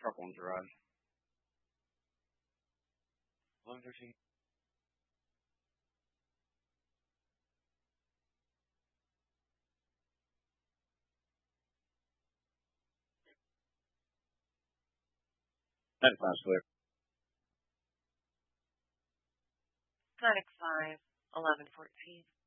truck on the garage. 11:13. That sounds clear. Clinic 5, 11:14.